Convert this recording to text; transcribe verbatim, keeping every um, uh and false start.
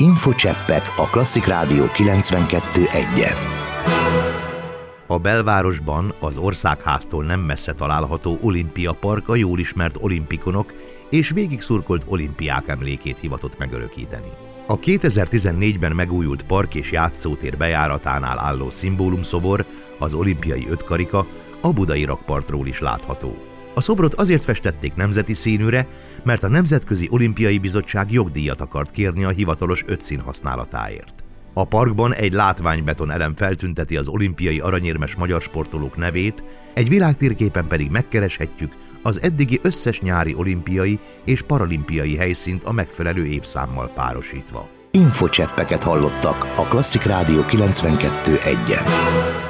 Infocseppek a Klasszik Rádió kilencvenkettő egyen. A belvárosban, az Országháztól nem messze található Olimpia Park a jól ismert olimpikonok és végigszurkolt olimpiák emlékét hivatott megörökíteni. A kétezer-tizennégyben megújult park és játszótér bejáratánál álló szimbólumszobor, az olimpiai ötkarika a budai rakpartról is látható. A szobrot azért festették nemzeti színűre, mert a Nemzetközi Olimpiai Bizottság jogdíjat akart kérni a hivatalos ötszín használatáért. A parkban egy látványbeton elem feltünteti az olimpiai aranyérmes magyar sportolók nevét, egy világtérképen pedig megkereshetjük az eddigi összes nyári olimpiai és paralimpiai helyszínt a megfelelő évszámmal párosítva. Infocseppeket hallottak a Klasszik Rádió kilencvenkettő egyen.